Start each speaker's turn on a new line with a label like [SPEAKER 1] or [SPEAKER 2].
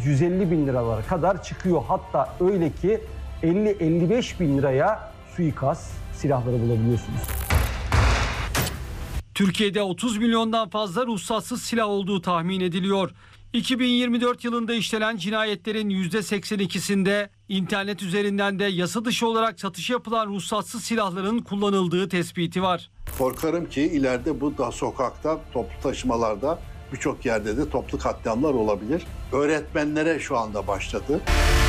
[SPEAKER 1] 100-150 bin liralara kadar çıkıyor. Hatta öyle ki 50-55 bin liraya suikast silahları bulabiliyorsunuz.
[SPEAKER 2] Türkiye'de 30 milyondan fazla ruhsatsız silah olduğu tahmin ediliyor. 2024 yılında işlenen cinayetlerin %82'sinde internet üzerinden de yasa dışı olarak satış yapılan ruhsatsız silahların kullanıldığı tespiti var.
[SPEAKER 3] Korkarım ki ileride bu da sokakta, toplu taşımalarda birçok yerde de toplu katliamlar olabilir. Öğretmenlere şu anda başladı.